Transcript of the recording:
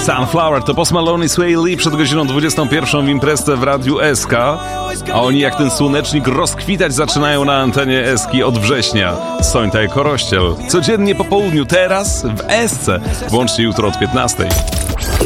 Sunflower to Post Malone i Sway Lee przed godziną 21 w imprezę w Radiu SK, a oni jak ten słonecznik rozkwitać zaczynają na antenie Eski od września. Sońta jako Rościel. Codziennie po południu, teraz w Esce. Włącznie jutro od 15.